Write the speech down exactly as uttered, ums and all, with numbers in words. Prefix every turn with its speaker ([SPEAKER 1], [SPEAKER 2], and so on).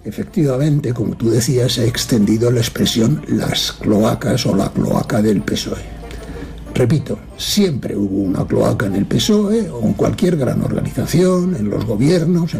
[SPEAKER 1] Efectivamente, como tú decías, se ha extendido la expresión las cloacas o la cloaca del P S O E. Repito, siempre hubo una cloaca en el P S O E o en cualquier gran organización, en los gobiernos,